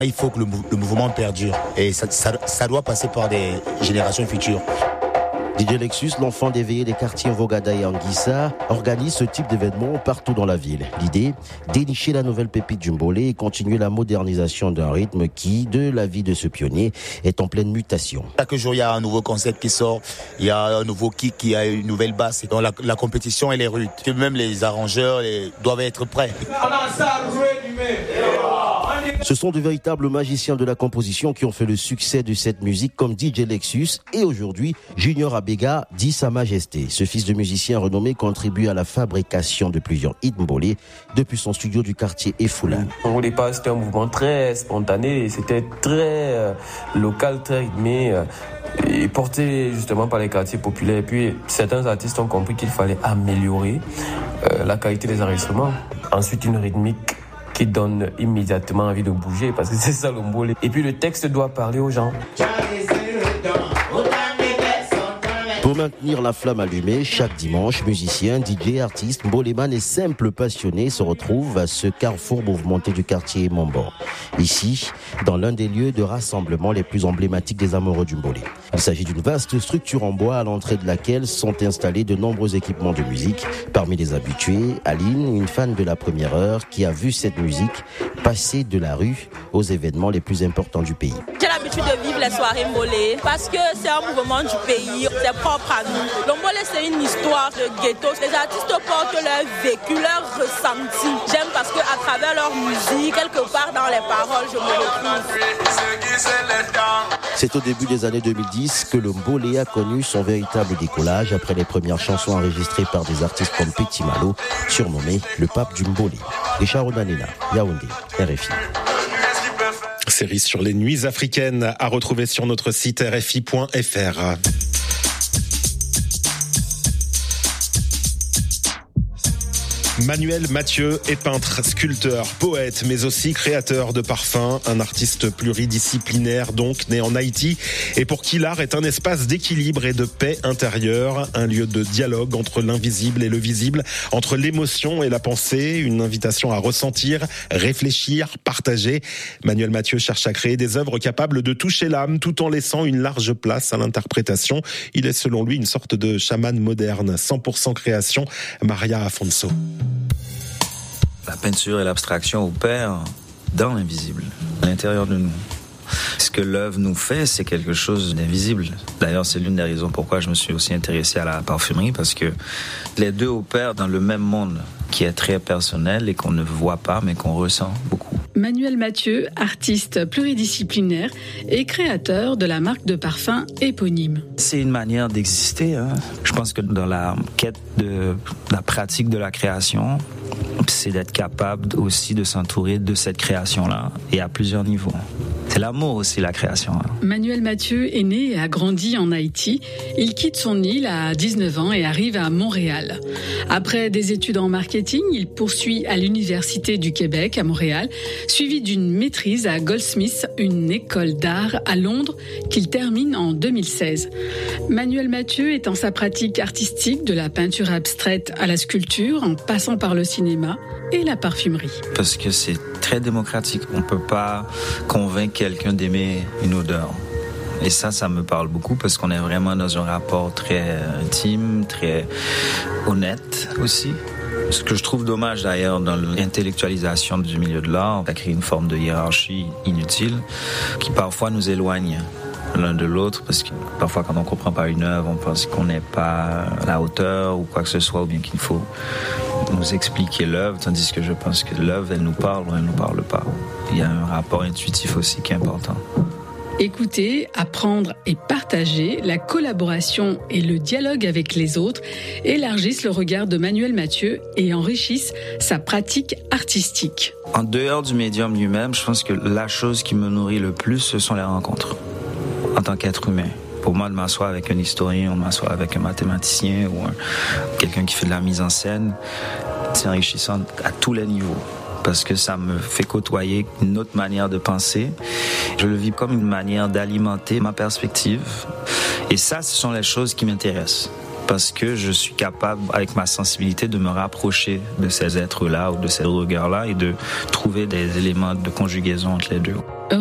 Il faut que le mouvement perdure et ça doit passer par des générations futures. DJ Lexus, l'enfant d'éveillé des quartiers Vogada et Anguissa, organise ce type d'événement partout dans la ville. L'idée, dénicher la nouvelle pépite du mbolé et continuer la modernisation d'un rythme qui, de la vie de ce pionnier, est en pleine mutation. Chaque jour, il y a un nouveau concept qui sort, il y a un nouveau kick, il y a une nouvelle basse. Donc la compétition, elle est rude. Même les arrangeurs doivent être prêts. Ce sont de véritables magiciens de la composition qui ont fait le succès de cette musique comme DJ Lexus et aujourd'hui Junior Abega dit Sa Majesté. Ce fils de musicien renommé contribue à la fabrication de plusieurs hits mbolé depuis son studio du quartier Efoula. Au départ, c'était un mouvement très spontané, c'était très local, très rythmé et porté justement par les quartiers populaires. Et puis certains artistes ont compris qu'il fallait améliorer la qualité des enregistrements. Ensuite, une rythmique qui donne immédiatement envie de bouger parce que c'est ça le mbolé. Et puis le texte doit parler aux gens. Pour maintenir la flamme allumée, chaque dimanche, musiciens, DJ, artistes, mboléman et simples passionnés se retrouvent à ce carrefour mouvementé du quartier Mombo. Ici, dans l'un des lieux de rassemblement les plus emblématiques des amoureux du mbolé. Il s'agit d'une vaste structure en bois à l'entrée de laquelle sont installés de nombreux équipements de musique. Parmi les habitués, Aline, une fan de la première heure qui a vu cette musique passer de la rue aux événements les plus importants du pays. J'ai l'habitude de vivre les soirées mbolé parce que c'est un mouvement du pays, c'est propre à nous. Le mbolé, c'est une histoire de ghetto. Les artistes portent leur vécu, leur ressenti. J'aime parce qu'à travers leur musique, quelque part dans les paroles, je me retrouve. C'est au début des années 2010 que le mbolé a connu son véritable décollage après les premières chansons enregistrées par des artistes comme Petit Malo, surnommé le pape du mbolé. Richard Onanena, Yaoundé, RFI. Série sur les nuits africaines à retrouver sur notre site rfi.fr. Manuel Mathieu est peintre, sculpteur, poète, mais aussi créateur de parfums, un artiste pluridisciplinaire donc, né en Haïti, et pour qui l'art est un espace d'équilibre et de paix intérieure, un lieu de dialogue entre l'invisible et le visible, entre l'émotion et la pensée, une invitation à ressentir, réfléchir, partager. Manuel Mathieu cherche à créer des œuvres capables de toucher l'âme tout en laissant une large place à l'interprétation. Il est selon lui une sorte de chaman moderne, 100% création. Maria Afonso. La peinture et l'abstraction opèrent dans l'invisible, à l'intérieur de nous. Ce que l'œuvre nous fait, c'est quelque chose d'invisible. D'ailleurs, c'est l'une des raisons pourquoi je me suis aussi intéressé à la parfumerie, parce que les deux opèrent dans le même monde, qui est très personnel et qu'on ne voit pas, mais qu'on ressent beaucoup. Manuel Mathieu, artiste pluridisciplinaire et créateur de la marque de parfum éponyme. C'est une manière d'exister. Je pense que dans la quête de la pratique de la création, c'est d'être capable aussi de s'entourer de cette création-là, et à plusieurs niveaux. C'est l'amour aussi, la création. Manuel Mathieu est né et a grandi en Haïti. Il quitte son île à 19 ans et arrive à Montréal. Après des études en marketing, il poursuit à l'Université du Québec à Montréal, suivi d'une maîtrise à Goldsmiths, une école d'art à Londres, qu'il termine en 2016. Manuel Mathieu étend sa pratique artistique de la peinture abstraite à la sculpture, en passant par le cinéma et la parfumerie. Parce que c'est très démocratique. On ne peut pas convaincre quelqu'un d'aimer une odeur. Et ça me parle beaucoup parce qu'on est vraiment dans un rapport très intime, très honnête aussi. Ce que je trouve dommage d'ailleurs dans l'intellectualisation du milieu de l'art, ça crée une forme de hiérarchie inutile qui parfois nous éloigne l'un de l'autre, parce que parfois quand on comprend pas une œuvre, on pense qu'on n'est pas à la hauteur ou quoi que ce soit, ou bien qu'il faut nous expliquer l'œuvre, tandis que je pense que l'œuvre, elle nous parle ou elle nous parle pas. Il y a un rapport intuitif aussi qui est important. Écouter, apprendre et partager, la collaboration et le dialogue avec les autres élargissent le regard de Manuel Mathieu et enrichissent sa pratique artistique. En dehors du médium lui-même, je pense que la chose qui me nourrit le plus, ce sont les rencontres. En tant qu'être humain. Pour moi, de m'asseoir avec un historien, de m'asseoir avec un mathématicien ou quelqu'un qui fait de la mise en scène, c'est enrichissant à tous les niveaux. Parce que ça me fait côtoyer une autre manière de penser. Je le vis comme une manière d'alimenter ma perspective. Et ça, ce sont les choses qui m'intéressent. Parce que je suis capable, avec ma sensibilité, de me rapprocher de ces êtres-là ou de ces regards-là et de trouver des éléments de conjugaison entre les deux.